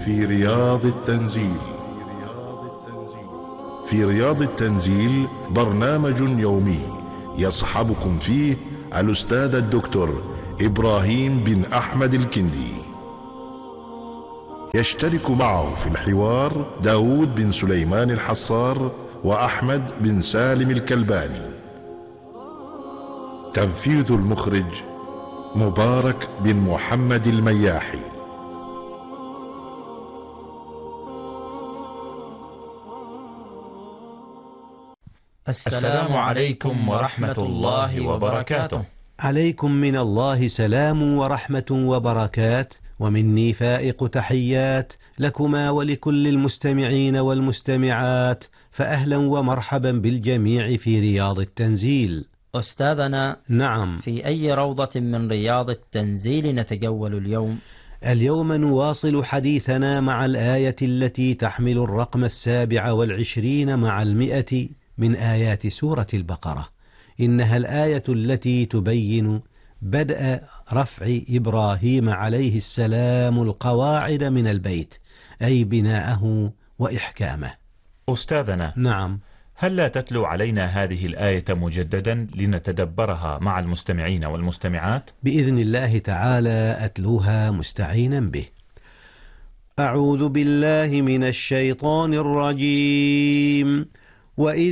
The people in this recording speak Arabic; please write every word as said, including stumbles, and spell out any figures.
في رياض التنزيل. في رياض التنزيل برنامج يومي يصحبكم فيه الأستاذ الدكتور إبراهيم بن أحمد الكندي. يشترك معه في الحوار داود بن سليمان الحصار وأحمد بن سالم الكلباني. تنفيذ المخرج مبارك بن محمد المياحي. السلام عليكم ورحمة الله وبركاته. عليكم من الله سلام ورحمة وبركات، ومني فائق تحيات لكما ولكل المستمعين والمستمعات، فأهلا ومرحبا بالجميع في رياض التنزيل. أستاذنا، نعم، في أي روضة من رياض التنزيل نتجول اليوم؟ اليوم نواصل حديثنا مع الآية التي تحمل الرقم السابع والعشرين مع المئة من آيات سورة البقرة. إنها الآية التي تبين بدء رفع إبراهيم عليه السلام القواعد من البيت، أي بناءه وإحكامه. أستاذنا، نعم، هل لا تتلو علينا هذه الآية مجددا لنتدبرها مع المستمعين والمستمعات؟ بإذن الله تعالى أتلوها مستعينا به. أعوذ بالله من الشيطان الرجيم. وإذ